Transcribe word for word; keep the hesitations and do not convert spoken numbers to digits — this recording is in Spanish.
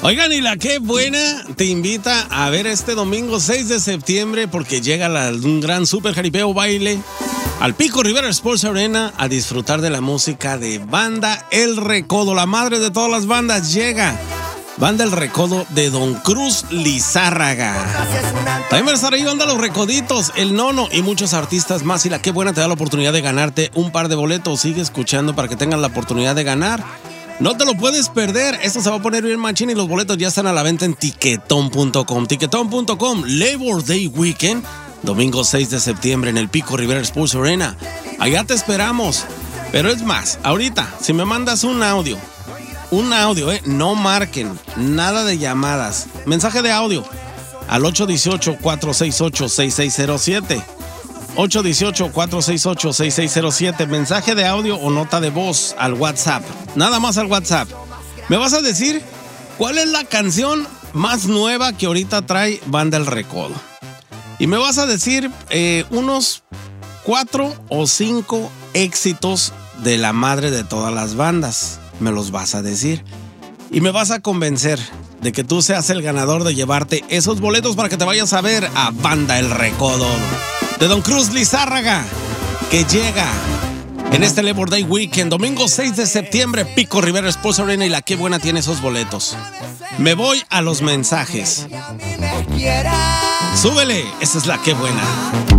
Oigan, y la Qué Buena te invita a ver este domingo seis de septiembre porque llega la, un gran super jaripeo baile al Pico Rivera Sports Arena a disfrutar de la música de Banda El Recodo. La madre de todas las bandas llega. Banda El Recodo de Don Cruz Lizárraga. También va a estar ahí Banda Los Recoditos, El Nono y muchos artistas más. Y la Qué Buena te da la oportunidad de ganarte un par de boletos. Sigue escuchando para que tengas la oportunidad de ganar. No te lo puedes perder. Esto se va a poner bien machín y los boletos ya están a la venta en tiquetón punto com. tiquetón punto com, Labor Day Weekend, domingo seis de septiembre en el Pico Rivera Sports Arena. Allá te esperamos. Pero es más, ahorita, si me mandas un audio, un audio, eh, no marquen, nada de llamadas. Mensaje de audio al ocho uno ocho, cuatro seis ocho, seis seis cero siete. ocho uno ocho, cuatro seis ocho, seis seis cero siete. Mensaje de audio o nota de voz al WhatsApp. Nada más al WhatsApp. Me vas a decir cuál es la canción más nueva que ahorita trae Banda El Recodo. Y me vas a decir eh, unos cuatro o cinco éxitos de la madre de todas las bandas. Me los vas a decir. Y me vas a convencer de que tú seas el ganador de llevarte esos boletos para que te vayas a ver a Banda El Recodo de Don Cruz Lizárraga, que llega en este Labor Day Weekend, domingo seis de septiembre, Pico Rivera Sports Arena, y la Qué Buena tiene esos boletos. Me voy a los mensajes. Súbele, esa es la Qué Buena.